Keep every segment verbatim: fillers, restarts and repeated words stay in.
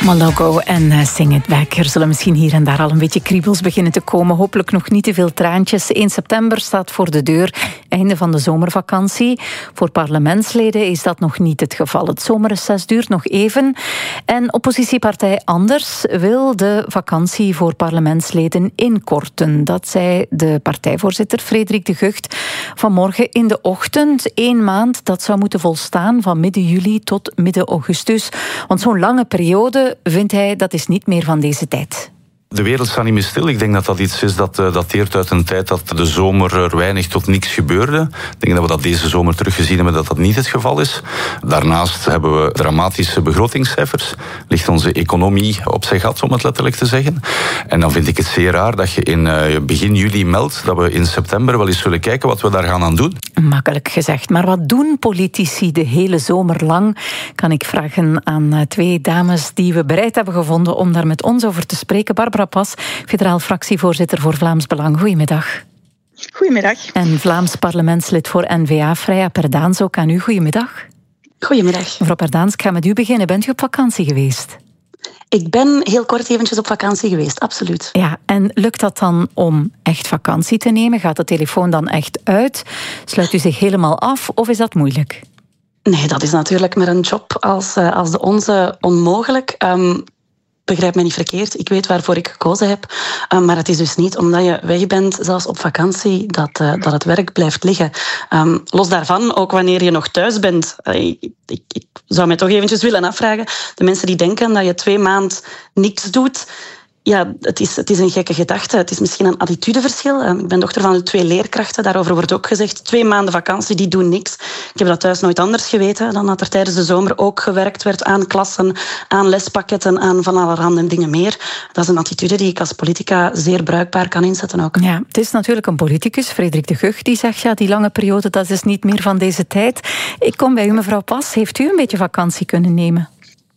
Malogo en uh, Sing It Back. Er zullen misschien hier en daar al een beetje kriebels beginnen te komen. Hopelijk nog niet te veel traantjes. één september staat voor de deur. Einde van de zomervakantie. Voor parlementsleden is dat nog niet het geval. Het zomerreces duurt nog even. En oppositiepartij Anders wil de vakantie voor parlementsleden inkorten. Dat zei de partijvoorzitter Frederik de Gucht vanmorgen in de ochtend. Eén maand, dat zou moeten volstaan van midden juli tot midden augustus. Want zo'n lange periode, vindt hij, dat is niet meer van deze tijd. De wereld staat niet meer stil. Ik denk dat dat iets is dat uh, dateert uit een tijd dat de zomer er weinig tot niks gebeurde. Ik denk dat we dat deze zomer teruggezien hebben dat dat niet het geval is. Daarnaast hebben we dramatische begrotingscijfers. Ligt onze economie op zijn gat, om het letterlijk te zeggen. En dan vind ik het zeer raar dat je in uh, begin juli meldt dat we in september wel eens zullen kijken wat we daar gaan aan doen. Makkelijk gezegd. Maar wat doen politici de hele zomer lang? Kan ik vragen aan uh, twee dames die we bereid hebben gevonden om daar met ons over te spreken. Barbara Pas, federaal fractievoorzitter voor Vlaams Belang. Goedemiddag. Goedemiddag. En Vlaams parlementslid voor N V A, Freya Perdaens, ook aan u. Goedemiddag. Goedemiddag. Mevrouw Perdaens, ik ga met u beginnen. Bent u op vakantie geweest? Ik ben heel kort eventjes op vakantie geweest, absoluut. Ja, en lukt dat dan om echt vakantie te nemen? Gaat de telefoon dan echt uit? Sluit u zich helemaal af of is dat moeilijk? Nee, dat is natuurlijk met een job als, als de onze onmogelijk. Um, Begrijp me niet verkeerd, ik weet waarvoor ik gekozen heb. Uh, maar het is dus niet omdat je weg bent, zelfs op vakantie, dat, uh, dat het werk blijft liggen. Um, los daarvan, ook wanneer je nog thuis bent. Uh, ik, ik, ik zou mij toch eventjes willen afvragen. De mensen die denken dat je twee maanden niks doet. Ja, het is, het is een gekke gedachte. Het is misschien een attitudeverschil. Uh, ik ben dochter van twee leerkrachten. Daarover wordt ook gezegd, twee maanden vakantie, die doen niks. Ik heb dat thuis nooit anders geweten dan dat er tijdens de zomer ook gewerkt werd aan klassen, aan lespakketten, aan van allerhande dingen meer. Dat is een attitude die ik als politica zeer bruikbaar kan inzetten ook. Ja, het is natuurlijk een politicus, Frederik de Gucht, die zegt, ja, die lange periode, dat is niet meer van deze tijd. Ik kom bij u, mevrouw Pas. Heeft u een beetje vakantie kunnen nemen?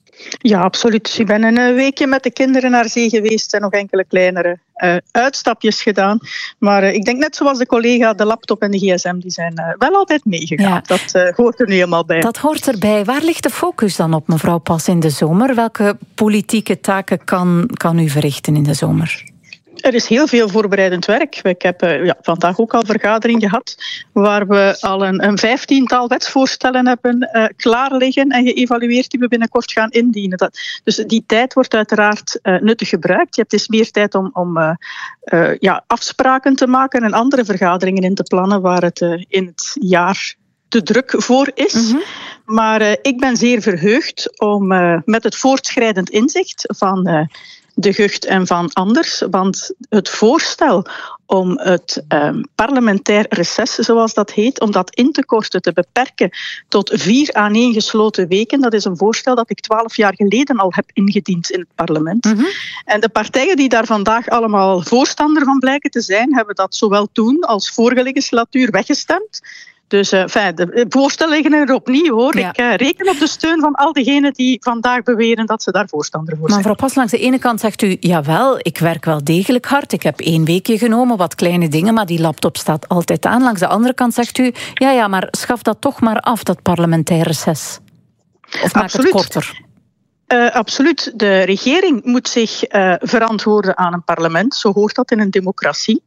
Ja, absoluut. Ik ben een weekje met de kinderen naar zee geweest en nog enkele kleinere uh, uitstapjes gedaan. Maar uh, ik denk net zoals de collega, de laptop en de gsm, die zijn uh, wel altijd meegegaan. Ja. Dat uh, hoort er nu helemaal bij. Dat hoort erbij. Waar ligt de focus dan op, mevrouw Pas, in de zomer? Welke politieke taken kan, kan u verrichten in de zomer? Er is heel veel voorbereidend werk. Ik heb uh, ja, vandaag ook al vergadering gehad waar we al een, een vijftiental wetsvoorstellen hebben uh, klaar liggen en geëvalueerd die we binnenkort gaan indienen. Dat, dus die tijd wordt uiteraard uh, nuttig gebruikt. Je hebt dus meer tijd om, om uh, uh, ja, afspraken te maken en andere vergaderingen in te plannen waar het uh, in het jaar te druk voor is. Mm-hmm. Maar uh, ik ben zeer verheugd om uh, met het voortschrijdend inzicht van Uh, de Gucht en van Anders, want het voorstel om het um, parlementair reces, zoals dat heet, om dat in te korten, te beperken tot vier aaneengesloten weken, dat is een voorstel dat ik twaalf jaar geleden al heb ingediend in het parlement. Mm-hmm. En de partijen die daar vandaag allemaal voorstander van blijken te zijn, hebben dat zowel toen als vorige legislatuur weggestemd. Dus uh, fijn, de voorstellen liggen er opnieuw, hoor. Ja. Ik uh, reken op de steun van al diegenen die vandaag beweren dat ze daar voorstander voor zijn. Maar mevrouw Pas, langs de ene kant zegt u, jawel, ik werk wel degelijk hard. Ik heb één weekje genomen, wat kleine dingen, maar die laptop staat altijd aan. Langs de andere kant zegt u, ja, ja, maar schaf dat toch maar af, dat parlementair reces. Of maak Absoluut. het korter. Uh, absoluut. De regering moet zich uh, verantwoorden aan een parlement. Zo hoort dat in een democratie.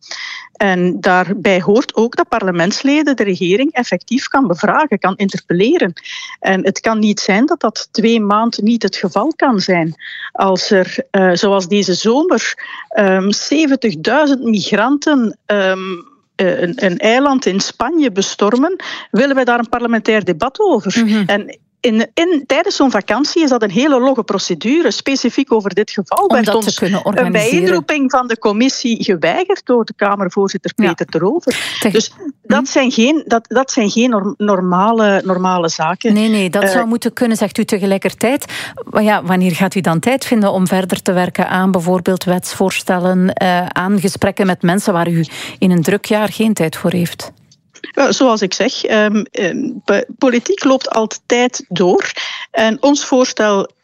En daarbij hoort ook dat parlementsleden de regering effectief kan bevragen, kan interpelleren. En het kan niet zijn dat dat twee maanden niet het geval kan zijn. Als er, uh, zoals deze zomer, um, zeventigduizend migranten Um, een, een eiland in Spanje bestormen, willen wij daar een parlementair debat over. Mm-hmm. En In, in, tijdens zo'n vakantie is dat een hele logge procedure. Specifiek over dit geval om werd ons ons een bijeenroeping van de commissie geweigerd door de Kamervoorzitter Peter ja. de Rover. Te- dus hm? dat zijn geen, dat, dat zijn geen norm, normale, normale zaken. Nee, nee, dat uh, zou moeten kunnen, zegt u tegelijkertijd. Maar ja, wanneer gaat u dan tijd vinden om verder te werken aan bijvoorbeeld wetsvoorstellen, uh, aan gesprekken met mensen waar u in een druk jaar geen tijd voor heeft? Zoals ik zeg, um, um, politiek loopt altijd door. En ons voorstel